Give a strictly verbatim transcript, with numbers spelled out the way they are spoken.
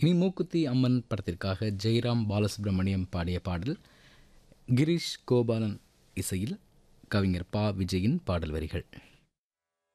இனி மூக்குத்தி அம்மன் படத்திற்காக ஜெயராம் பாலசுப்ரமணியம் பாடிய பாடல், கிரீஷ் கோபாலன் இசையில் கவிஞர் பா விஜயின் பாடல் வரிகள்.